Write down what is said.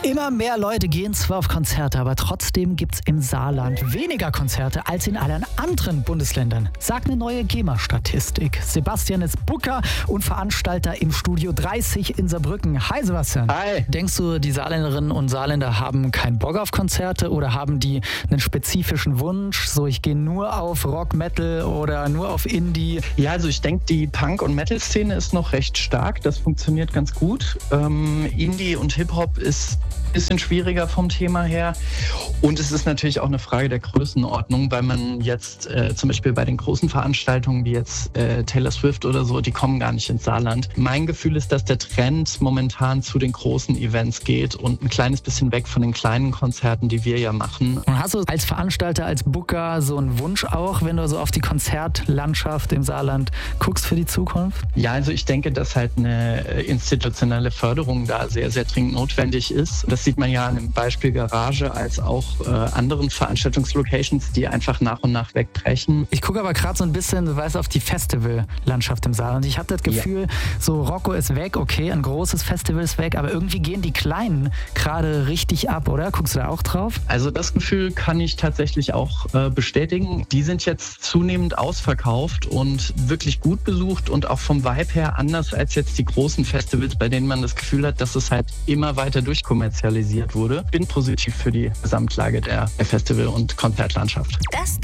Immer mehr Leute gehen zwar auf Konzerte, aber trotzdem gibt's im Saarland weniger Konzerte als in allen anderen Bundesländern, sagt eine neue GEMA-Statistik. Sebastian ist Booker und Veranstalter im Studio 30 in Saarbrücken. Hi Sebastian. Hi. Denkst du, die Saarländerinnen und Saarländer haben keinen Bock auf Konzerte oder haben die einen spezifischen Wunsch? So, ich gehe nur auf Rock, Metal oder nur auf Indie? Ja, also ich denke, die Punk- und Metal-Szene ist noch recht stark. Das funktioniert ganz gut. Indie und Hip-Hop ist ein bisschen schwieriger vom Thema her. Und es ist natürlich auch eine Frage der Größenordnung, weil man jetzt zum Beispiel bei den großen Veranstaltungen wie jetzt Taylor Swift oder so, die kommen gar nicht ins Saarland. Mein Gefühl ist, dass der Trend momentan zu den großen Events geht und ein kleines bisschen weg von den kleinen Konzerten, die wir ja machen. Und hast du als Veranstalter, als Booker so einen Wunsch auch, wenn du so auf die Konzertlandschaft im Saarland guckst für die Zukunft? Ja, also ich denke, dass halt eine institutionelle Förderung da sehr, sehr dringend notwendig ist. Das sieht man ja an dem Beispiel Garage als auch anderen Veranstaltungslocations, die einfach nach und nach wegbrechen. Ich gucke aber gerade so ein bisschen, du weißt, auf die Festivallandschaft im Saarland. Ich habe das Gefühl, so Rocco ist weg, okay, ein großes Festival ist weg, aber irgendwie gehen die Kleinen gerade richtig ab, oder? Guckst du da auch drauf? Also das Gefühl kann ich tatsächlich auch bestätigen. Die sind jetzt zunehmend ausverkauft und wirklich gut besucht und auch vom Vibe her anders als jetzt die großen Festivals, bei denen man das Gefühl hat, dass es halt immer weiter durchkommerzialisiert wurde. Bin positiv für die Gesamtlage der Festival- und Konzertlandschaft. Das